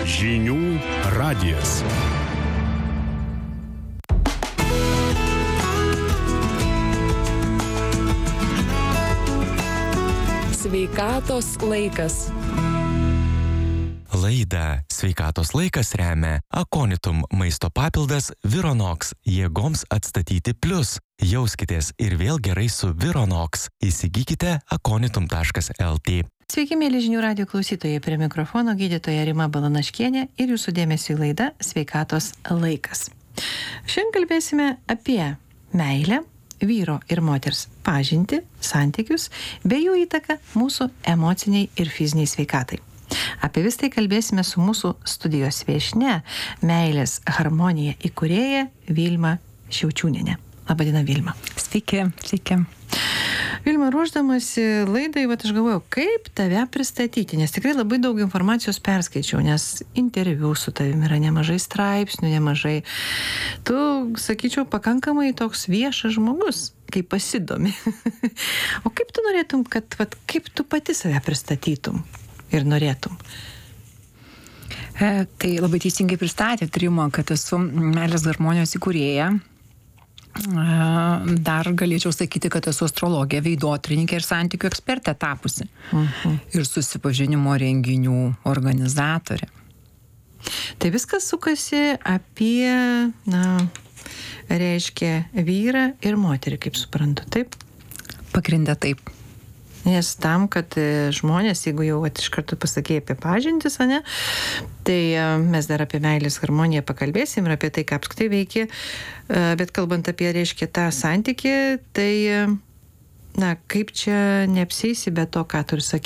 Žinių radijas. Sveikatos laikas. Laidą Sveikatos laikas remia Aconitum maisto papildas Vironox jėgoms atstatyti plius. Jauskitės ir vėl gerai su Vironox. Įsigykite aconitum.lt. Sveiki, mėly žinių radijo klausytojai, prie mikrofono gydytoja Rima Balanaškienė ir jūsų dėmesio į laidą Sveikatos laikas. Šiandien kalbėsime apie meilę, vyro ir moters pažintį, santykius, bei jų įtaką mūsų emociniai ir fiziniai sveikatai. Apie vis tai kalbėsime su mūsų studijos viešnia, meilės harmonija įkūrėja Vilma Šiaučiūnienė. Labadiena, Vilma. Sveiki, sveiki. Vilma, ruošdamasi laidai, aš galvojau, kaip tave pristatyti, nes tikrai labai daug informacijos perskaičiau, nes interviu su tavimi yra nemažai straipsnių, nemažai. Tu, sakyčiau, pakankamai toks viešas žmogus, kai pasidomi. O kaip tu norėtum, kaip tu pati save pristatytum ir norėtum? Tai labai teisingai pristatė Rima, kad esu meilės harmonijos įkūrėja. Dar galėčiau sakyti, kad esu astrologė, veidotrininkė ir santykių ekspertė tapusi. Ir susipažinimo renginių organizatorė. Tai viskas sukasi apie, reiškia, vyrą ir moterį, kaip suprantu, taip? Pagrinde taip. Nes tam, kad žmonės, jeigu jau iš karto pasakėjai apie pažintis, tai mes dar apie meilės harmoniją pakalbėsim ir apie tai, ką apskritai veikia, bet kalbant apie, reiškia, tą santykį, tai, kaip čia neapsieisi be to, ką tu ir sakei.